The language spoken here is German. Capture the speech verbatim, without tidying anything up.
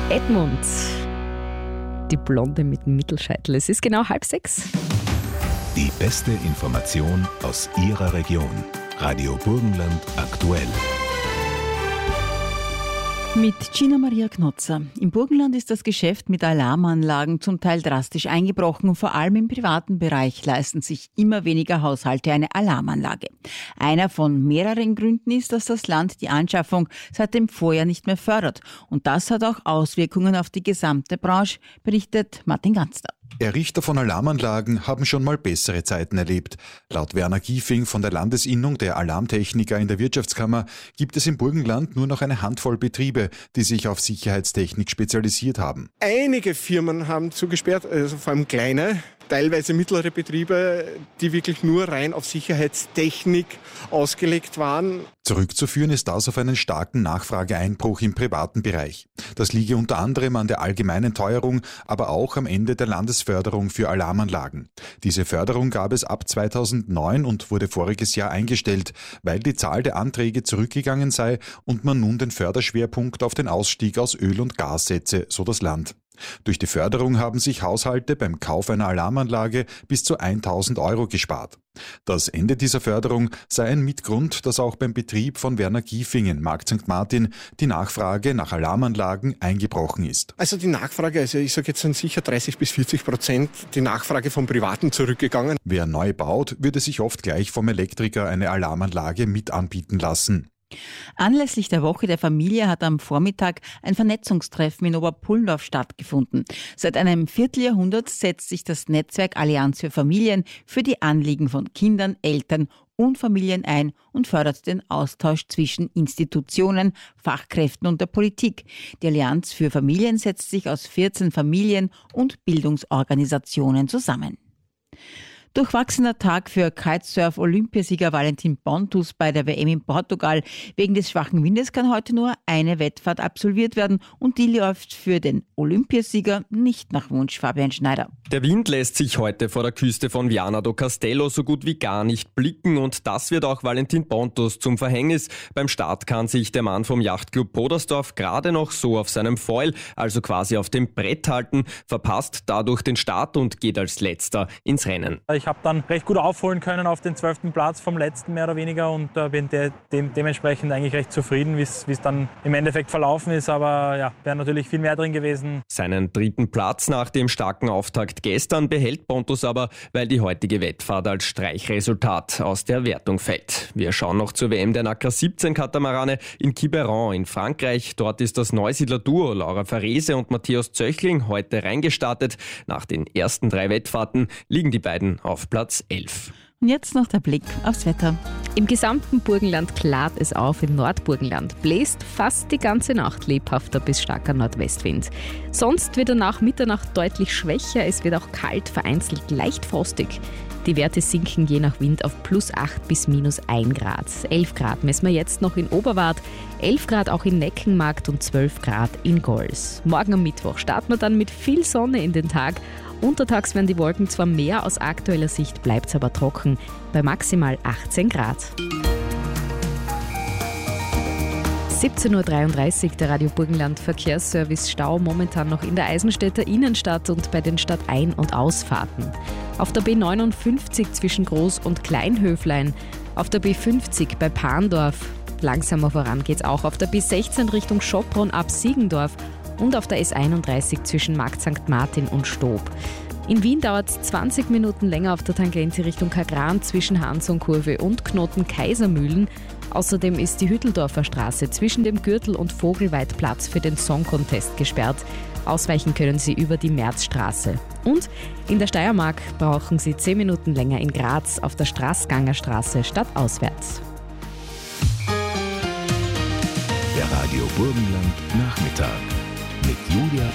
Edmund, die Blonde mit dem Mittelscheitel. Es ist genau halb sechs. Die beste Information aus Ihrer Region. Radio Burgenland aktuell. Mit Gina Maria Knotzer. Im Burgenland ist das Geschäft mit Alarmanlagen zum Teil drastisch eingebrochen. Vor allem im privaten Bereich leisten sich immer weniger Haushalte eine Alarmanlage. Einer von mehreren Gründen ist, dass das Land die Anschaffung seit dem Vorjahr nicht mehr fördert. Und das hat auch Auswirkungen auf die gesamte Branche, berichtet Martin Ganster. Errichter von Alarmanlagen haben schon mal bessere Zeiten erlebt. Laut Werner Giefing von der Landesinnung der Alarmtechniker in der Wirtschaftskammer gibt es im Burgenland nur noch eine Handvoll Betriebe, die sich auf Sicherheitstechnik spezialisiert haben. Einige Firmen haben zugesperrt, also vor allem kleine, teilweise mittlere Betriebe, die wirklich nur rein auf Sicherheitstechnik ausgelegt waren. Zurückzuführen ist das auf einen starken Nachfrageeinbruch im privaten Bereich. Das liege unter anderem an der allgemeinen Teuerung, aber auch am Ende der Landesförderung für Alarmanlagen. Diese Förderung gab es ab zweitausendneun und wurde voriges Jahr eingestellt, weil die Zahl der Anträge zurückgegangen sei und man nun den Förderschwerpunkt auf den Ausstieg aus Öl und Gas setze, so das Land. Durch die Förderung haben sich Haushalte beim Kauf einer Alarmanlage bis zu tausend Euro gespart. Das Ende dieser Förderung sei ein Mitgrund, dass auch beim Betrieb von Werner Giefing in Markt Sankt Martin die Nachfrage nach Alarmanlagen eingebrochen ist. Also die Nachfrage, also ich sage jetzt sind sicher dreißig bis vierzig Prozent die Nachfrage vom Privaten zurückgegangen. Wer neu baut, würde sich oft gleich vom Elektriker eine Alarmanlage mit anbieten lassen. Anlässlich der Woche der Familie hat am Vormittag ein Vernetzungstreffen in Oberpullendorf stattgefunden. Seit einem Vierteljahrhundert setzt sich das Netzwerk Allianz für Familien für die Anliegen von Kindern, Eltern und Familien ein und fördert den Austausch zwischen Institutionen, Fachkräften und der Politik. Die Allianz für Familien setzt sich aus vierzehn Familien- und Bildungsorganisationen zusammen. Durchwachsener Tag für Kitesurf-Olympiasieger Valentin Pontus bei der W M in Portugal. Wegen des schwachen Windes kann heute nur eine Wettfahrt absolviert werden und die läuft für den Olympiasieger nicht nach Wunsch Fabian Schneider. Der Wind lässt sich heute vor der Küste von Viana do Castelo so gut wie gar nicht blicken und das wird auch Valentin Pontus zum Verhängnis. Beim Start kann sich der Mann vom Yachtclub Podersdorf gerade noch so auf seinem Foil, also quasi auf dem Brett halten, verpasst dadurch den Start und geht als Letzter ins Rennen. Ich habe dann recht gut aufholen können auf den zwölften Platz vom letzten mehr oder weniger und äh, bin de- de- dementsprechend eigentlich recht zufrieden, wie es dann im Endeffekt verlaufen ist. Aber ja, wäre natürlich viel mehr drin gewesen. Seinen dritten Platz nach dem starken Auftakt gestern behält Pontus aber, weil die heutige Wettfahrt als Streichresultat aus der Wertung fällt. Wir schauen noch zur W M der N A C A siebzehn Katamarane in Quiberon in Frankreich. Dort ist das Neusiedler-Duo Laura Farese und Matthäus Zöchling heute reingestartet. Nach den ersten drei Wettfahrten liegen die beiden auf Platz elf. Und jetzt noch der Blick aufs Wetter. Im gesamten Burgenland klart es auf, im Nordburgenland bläst fast die ganze Nacht lebhafter bis starker Nordwestwind. Sonst wird er nach Mitternacht deutlich schwächer, es wird auch kalt, vereinzelt leicht frostig. Die Werte sinken je nach Wind auf plus acht bis minus ein Grad. elf Grad messen wir jetzt noch in Oberwart, elf Grad auch in Neckenmarkt und zwölf Grad in Gols. Morgen am Mittwoch starten wir dann mit viel Sonne in den Tag. Untertags werden die Wolken zwar mehr, aus aktueller Sicht bleibt es aber trocken, bei maximal achtzehn Grad. siebzehn Uhr dreiunddreißig, der Radio Burgenland Verkehrsservice. Stau momentan noch in der Eisenstädter Innenstadt und bei den Stadtein- und Ausfahrten. Auf der B neunundfünfzig zwischen Groß- und Kleinhöflein, auf der B fünfzig bei Parndorf. Langsamer voran geht's auch auf der B sechzehn Richtung Schopron ab Siegendorf und auf der S einunddreißig zwischen Markt Sankt Martin und Stob. In Wien dauert es zwanzig Minuten länger auf der Tangente Richtung Kagran zwischen Hansonkurve und Knoten-Kaisermühlen. Außerdem ist die Hütteldorfer Straße zwischen dem Gürtel und Vogelweidplatz für den Song Contest gesperrt. Ausweichen können Sie über die Märzstraße. Und in der Steiermark brauchen Sie zehn Minuten länger in Graz auf der Straßganger Straße statt auswärts. Der Radio Burgenland Nachmittag mit Julia